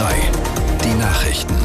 3, die Nachrichten.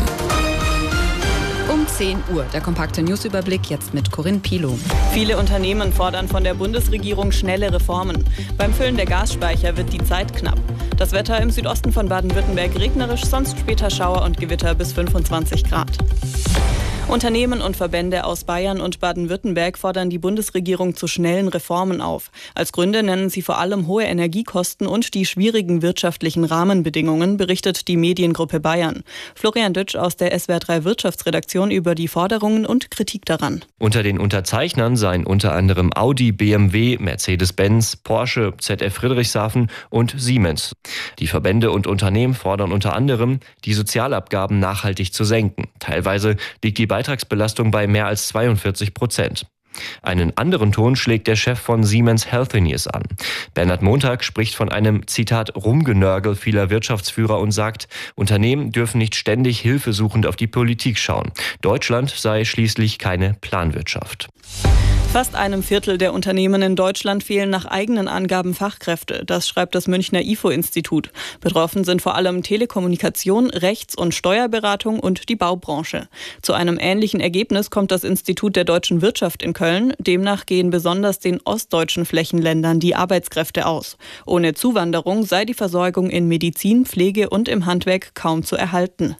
Um 10 Uhr, der kompakte Newsüberblick jetzt mit Corinne Pilow. Viele Unternehmen fordern von der Bundesregierung schnelle Reformen. Beim Füllen der Gasspeicher wird die Zeit knapp. Das Wetter im Südosten von Baden-Württemberg regnerisch, sonst später Schauer und Gewitter bis 25 Grad. Unternehmen und Verbände aus Bayern und Baden-Württemberg fordern die Bundesregierung zu schnellen Reformen auf. Als Gründe nennen sie vor allem hohe Energiekosten und die schwierigen wirtschaftlichen Rahmenbedingungen, berichtet die Mediengruppe Bayern. Florian Dütsch aus der SWR3 Wirtschaftsredaktion über die Forderungen und Kritik daran. Unter den Unterzeichnern seien unter anderem Audi, BMW, Mercedes-Benz, Porsche, ZF Friedrichshafen und Siemens. Die Verbände und Unternehmen fordern unter anderem, die Sozialabgaben nachhaltig zu senken. Teilweise liegt die Beitragsbelastung bei mehr als 42%. Einen anderen Ton schlägt der Chef von Siemens Healthineers an. Bernhard Montag spricht von einem, Zitat, Rumgenörgel vieler Wirtschaftsführer und sagt, Unternehmen dürfen nicht ständig hilfesuchend auf die Politik schauen. Deutschland sei schließlich keine Planwirtschaft. Fast einem Viertel der Unternehmen in Deutschland fehlen nach eigenen Angaben Fachkräfte. Das schreibt das Münchner IFO-Institut. Betroffen sind vor allem Telekommunikation, Rechts- und Steuerberatung und die Baubranche. Zu einem ähnlichen Ergebnis kommt das Institut der deutschen Wirtschaft in Köln. Demnach gehen besonders den ostdeutschen Flächenländern die Arbeitskräfte aus. Ohne Zuwanderung sei die Versorgung in Medizin, Pflege und im Handwerk kaum zu erhalten.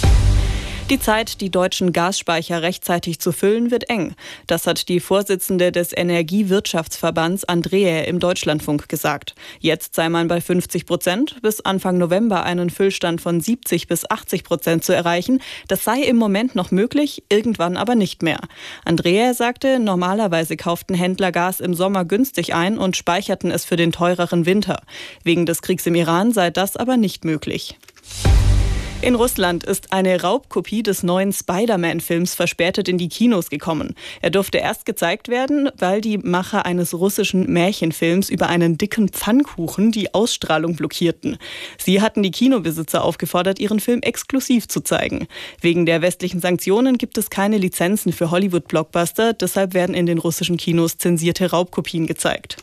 Die Zeit, die deutschen Gasspeicher rechtzeitig zu füllen, wird eng. Das hat die Vorsitzende des Energiewirtschaftsverbands Andrea im Deutschlandfunk gesagt. Jetzt sei man bei 50%, bis Anfang November einen Füllstand von 70-80% zu erreichen. Das sei im Moment noch möglich, irgendwann aber nicht mehr. Andrea sagte, normalerweise kauften Händler Gas im Sommer günstig ein und speicherten es für den teureren Winter. Wegen des Kriegs im Iran sei das aber nicht möglich. In Russland ist eine Raubkopie des neuen Spider-Man-Films verspätet in die Kinos gekommen. Er durfte erst gezeigt werden, weil die Macher eines russischen Märchenfilms über einen dicken Pfannkuchen die Ausstrahlung blockierten. Sie hatten die Kinobesitzer aufgefordert, ihren Film exklusiv zu zeigen. Wegen der westlichen Sanktionen gibt es keine Lizenzen für Hollywood-Blockbuster, deshalb werden in den russischen Kinos zensierte Raubkopien gezeigt.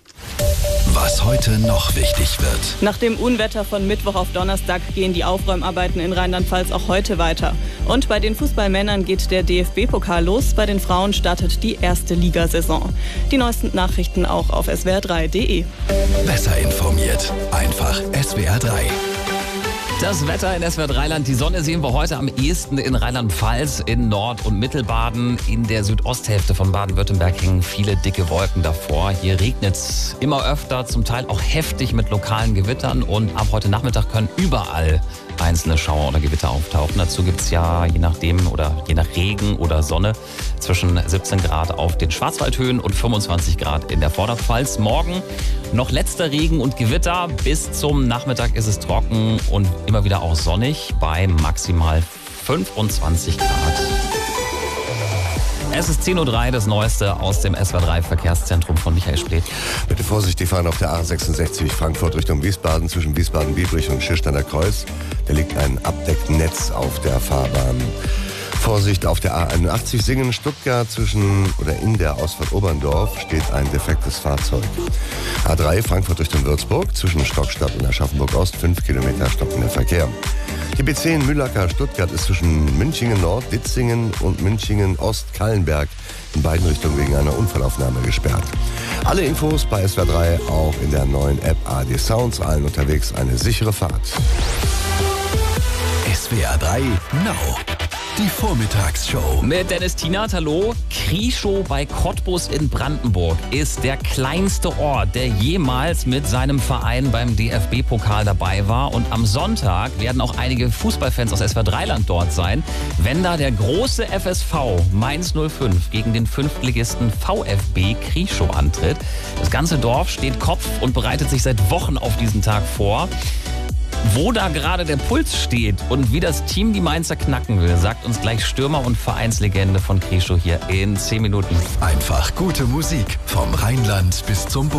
Was heute noch wichtig wird. Nach dem Unwetter von Mittwoch auf Donnerstag gehen die Aufräumarbeiten in Rheinland-Pfalz auch heute weiter. Und bei den Fußballmännern geht der DFB-Pokal los. Bei den Frauen startet die erste Ligasaison. Die neuesten Nachrichten auch auf swr3.de. Besser informiert. Einfach SWR3. Das Wetter in SWR3-Land. Die Sonne sehen wir heute am ehesten in Rheinland-Pfalz, in Nord- und Mittelbaden. In der Südosthälfte von Baden-Württemberg hängen viele dicke Wolken davor. Hier regnet es immer öfter, zum Teil auch heftig mit lokalen Gewittern. Und ab heute Nachmittag können überall einzelne Schauer oder Gewitter auftauchen. Dazu gibt es ja je nachdem oder je nach Regen oder Sonne zwischen 17 Grad auf den Schwarzwaldhöhen und 25 Grad in der Vorderpfalz. Morgen noch letzter Regen und Gewitter. Bis zum Nachmittag ist es trocken und immer wieder auch sonnig bei maximal 25 Grad. Es ist 10.03 Uhr, das Neueste aus dem SWR3-Verkehrszentrum von Michael Spleth. Bitte vorsichtig fahren auf der A66 Frankfurt Richtung Wiesbaden zwischen Wiesbaden-Biebrich und Schirsteiner Kreuz. Da liegt ein Abdecknetz auf der Fahrbahn. Vorsicht auf der A81 Singen-Stuttgart in der Ausfahrt Oberndorf steht ein defektes Fahrzeug. A3 Frankfurt Richtung Würzburg zwischen Stockstadt und Aschaffenburg-Ost 5 Kilometer stockender Verkehr. Die B10 Mühlacker Stuttgart ist zwischen Münchingen Nord, Ditzingen und Münchingen Ost Kallenberg in beiden Richtungen wegen einer Unfallaufnahme gesperrt. Alle Infos bei SWR3 auch in der neuen App AD Sounds. Allen unterwegs eine sichere Fahrt. SWR3 Now. Die Vormittagsshow. Mit Dennis Tienert, hallo. Krieschow bei Cottbus in Brandenburg ist der kleinste Ort, der jemals mit seinem Verein beim DFB-Pokal dabei war. Und am Sonntag werden auch einige Fußballfans aus SWR3-Land dort sein, wenn da der große FSV Mainz 05 gegen den Fünftligisten VfB Krieschow antritt. Das ganze Dorf steht Kopf und bereitet sich seit Wochen auf diesen Tag vor. Wo da gerade der Puls steht und wie das Team die Mainzer knacken will, sagt uns gleich Stürmer und Vereinslegende von Krieschow hier in 10 Minuten. Einfach gute Musik vom Rheinland bis zum